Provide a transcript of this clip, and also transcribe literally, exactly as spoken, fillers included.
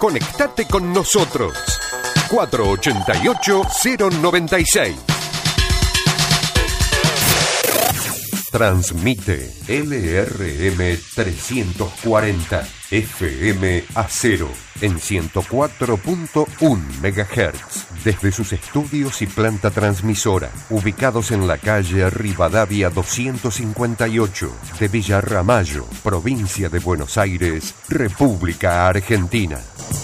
Conectate con nosotros. cuatro ocho ocho, cero nueve seis. Transmite L R M trescientos cuarenta F M Acero en ciento cuatro punto uno megahertz desde sus estudios y planta transmisora ubicados en la calle Rivadavia doscientos cincuenta y ocho de Villa Ramallo, provincia de Buenos Aires, República Argentina.